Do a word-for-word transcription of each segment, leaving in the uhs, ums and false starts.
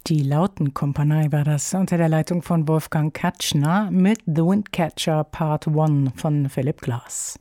Die Lautenkompanie war das unter der Leitung von Wolfgang Katschner mit The Windcatcher Part eins von Philip Glass.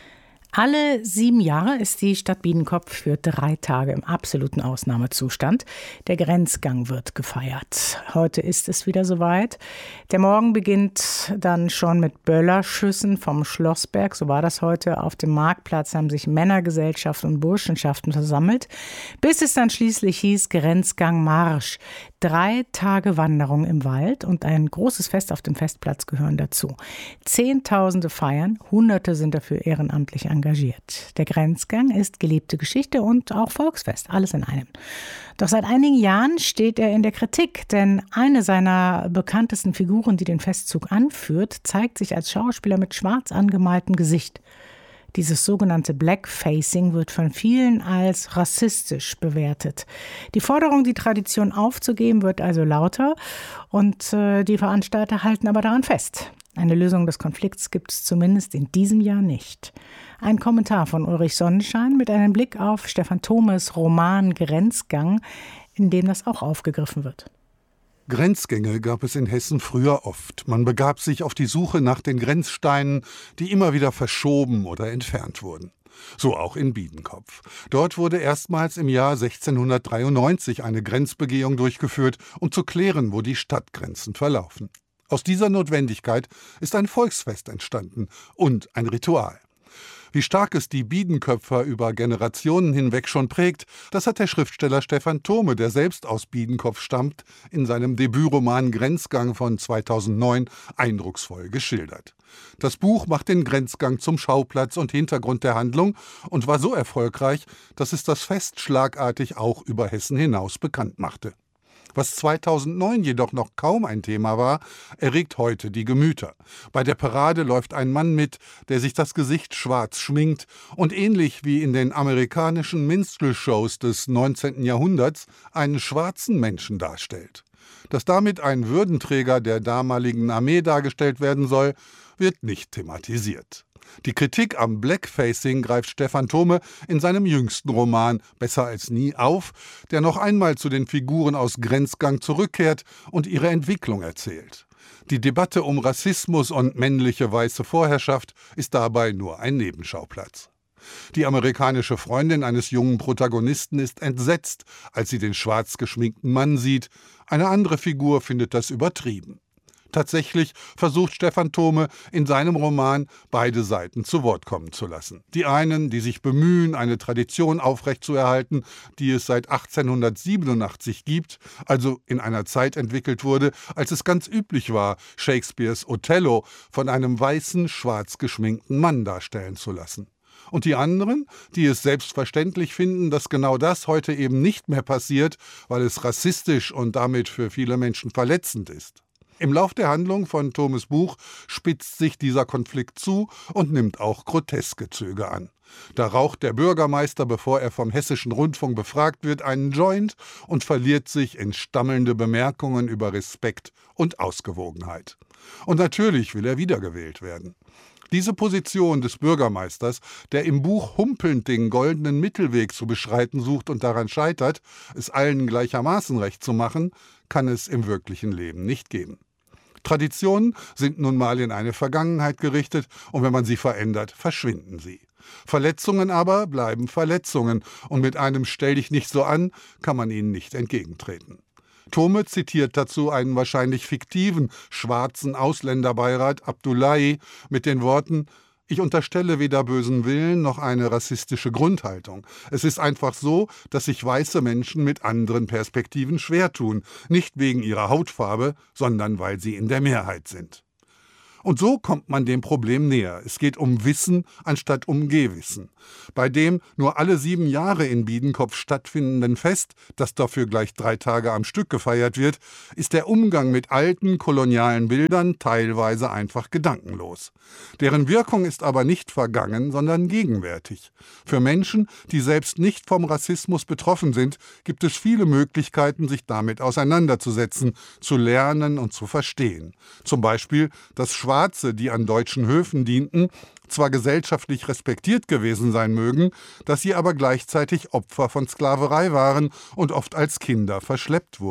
Alle sieben Jahre ist die Stadt Biedenkopf für drei Tage im absoluten Ausnahmezustand. Der Grenzgang wird gefeiert. Heute ist es wieder soweit. Der Morgen beginnt dann schon mit Böllerschüssen vom Schlossberg. So war das heute. Auf dem Marktplatz haben sich Männergesellschaften und Burschenschaften versammelt, bis es dann schließlich hieß Grenzgang Marsch. Drei Tage Wanderung im Wald und ein großes Fest auf dem Festplatz gehören dazu. Zehntausende feiern, Hunderte sind dafür ehrenamtlich engagiert. Der Grenzgang ist gelebte Geschichte und auch Volksfest, alles in einem. Doch seit einigen Jahren steht er in der Kritik, denn eine seiner bekanntesten Figuren, die den Festzug anführt, zeigt sich als Schauspieler mit schwarz angemaltem Gesicht. Dieses sogenannte Blackfacing wird von vielen als rassistisch bewertet. Die Forderung, die Tradition aufzugeben, wird also lauter und äh, die Veranstalter halten aber daran fest. Eine Lösung des Konflikts gibt es zumindest in diesem Jahr nicht. Ein Kommentar von Ulrich Sonnenschein mit einem Blick auf Stefan Thomes Roman Grenzgang, in dem das auch aufgegriffen wird. Grenzgänge gab es in Hessen früher oft. Man begab sich auf die Suche nach den Grenzsteinen, die immer wieder verschoben oder entfernt wurden. So auch in Biedenkopf. Dort wurde erstmals im Jahr sechzehnhundertdreiundneunzig eine Grenzbegehung durchgeführt, um zu klären, wo die Stadtgrenzen verlaufen. Aus dieser Notwendigkeit ist ein Volksfest entstanden und ein Ritual. Wie stark es die Biedenköpfer über Generationen hinweg schon prägt, das hat der Schriftsteller Stefan Thome, der selbst aus Biedenkopf stammt, in seinem Debütroman Grenzgang von zweitausendneun eindrucksvoll geschildert. Das Buch macht den Grenzgang zum Schauplatz und Hintergrund der Handlung und war so erfolgreich, dass es das Fest schlagartig auch über Hessen hinaus bekannt machte. Was zweitausendneun jedoch noch kaum ein Thema war, erregt heute die Gemüter. Bei der Parade läuft ein Mann mit, der sich das Gesicht schwarz schminkt und ähnlich wie in den amerikanischen Minstrel-Shows des neunzehnten Jahrhunderts einen schwarzen Menschen darstellt. Dass damit ein Würdenträger der damaligen Armee dargestellt werden soll, wird nicht thematisiert. Die Kritik am Blackfacing greift Stefan Thome in seinem jüngsten Roman Besser als nie auf, der noch einmal zu den Figuren aus Grenzgang zurückkehrt und ihre Entwicklung erzählt. Die Debatte um Rassismus und männliche weiße Vorherrschaft ist dabei nur ein Nebenschauplatz. Die amerikanische Freundin eines jungen Protagonisten ist entsetzt, als sie den schwarz geschminkten Mann sieht. Eine andere Figur findet das übertrieben. Tatsächlich versucht Stefan Thome in seinem Roman, beide Seiten zu Wort kommen zu lassen. Die einen, die sich bemühen, eine Tradition aufrechtzuerhalten, die es seit achtzehnhundertsiebenundachtzig gibt, also in einer Zeit entwickelt wurde, als es ganz üblich war, Shakespeares Othello von einem weißen, schwarz geschminkten Mann darstellen zu lassen. Und die anderen, die es selbstverständlich finden, dass genau das heute eben nicht mehr passiert, weil es rassistisch und damit für viele Menschen verletzend ist. Im Lauf der Handlung von Thomes Buch spitzt sich dieser Konflikt zu und nimmt auch groteske Züge an. Da raucht der Bürgermeister, bevor er vom Hessischen Rundfunk befragt wird, einen Joint und verliert sich in stammelnde Bemerkungen über Respekt und Ausgewogenheit. Und natürlich will er wiedergewählt werden. Diese Position des Bürgermeisters, der im Buch humpelnd den goldenen Mittelweg zu beschreiten sucht und daran scheitert, es allen gleichermaßen recht zu machen, kann es im wirklichen Leben nicht geben. Traditionen sind nun mal in eine Vergangenheit gerichtet und wenn man sie verändert, verschwinden sie. Verletzungen aber bleiben Verletzungen und mit einem Stell dich nicht so an, kann man ihnen nicht entgegentreten. Thome zitiert dazu einen wahrscheinlich fiktiven schwarzen Ausländerbeirat Abdullahi mit den Worten: Ich unterstelle weder bösen Willen noch eine rassistische Grundhaltung. Es ist einfach so, dass sich weiße Menschen mit anderen Perspektiven schwer tun, nicht wegen ihrer Hautfarbe, sondern weil sie in der Mehrheit sind. Und so kommt man dem Problem näher. Es geht um Wissen anstatt um Gewissen. Bei dem nur alle sieben Jahre in Biedenkopf stattfindenden Fest, das dafür gleich drei Tage am Stück gefeiert wird, ist der Umgang mit alten kolonialen Bildern teilweise einfach gedankenlos. Deren Wirkung ist aber nicht vergangen, sondern gegenwärtig. Für Menschen, die selbst nicht vom Rassismus betroffen sind, gibt es viele Möglichkeiten, sich damit auseinanderzusetzen, zu lernen und zu verstehen. Zum Beispiel, dass Schwarze, die an deutschen Höfen dienten, zwar gesellschaftlich respektiert gewesen sein mögen, dass sie aber gleichzeitig Opfer von Sklaverei waren und oft als Kinder verschleppt wurden.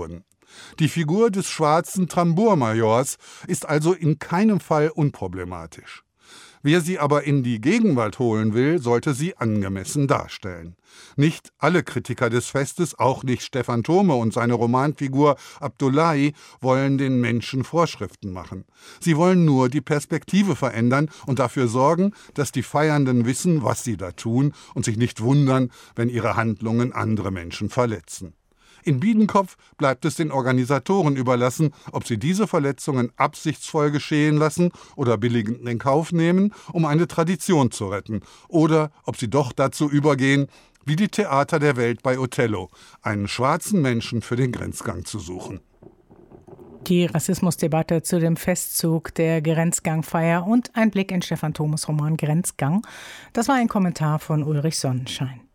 Die Figur des schwarzen Tambourmajors ist also in keinem Fall unproblematisch. Wer sie aber in die Gegenwart holen will, sollte sie angemessen darstellen. Nicht alle Kritiker des Festes, auch nicht Stefan Thome und seine Romanfigur Abdullahi, wollen den Menschen Vorschriften machen. Sie wollen nur die Perspektive verändern und dafür sorgen, dass die Feiernden wissen, was sie da tun und sich nicht wundern, wenn ihre Handlungen andere Menschen verletzen. In Biedenkopf bleibt es den Organisatoren überlassen, ob sie diese Verletzungen absichtsvoll geschehen lassen oder billigend in Kauf nehmen, um eine Tradition zu retten, oder ob sie doch dazu übergehen, wie die Theater der Welt bei Othello, einen schwarzen Menschen für den Grenzgang zu suchen. Die Rassismusdebatte zu dem Festzug der Grenzgangfeier und ein Blick in Stefan Thomes Roman Grenzgang. Das war ein Kommentar von Ulrich Sonnenschein.